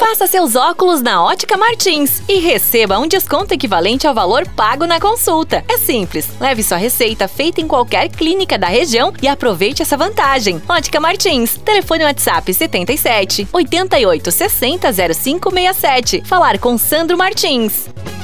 Faça seus óculos na Ótica Martins e receba um desconto equivalente ao valor pago na consulta. É simples, leve sua receita feita em qualquer clínica da região e aproveite essa vantagem. Ótica Martins, telefone WhatsApp 77 88 60 0567. Falar com Sandro Martins.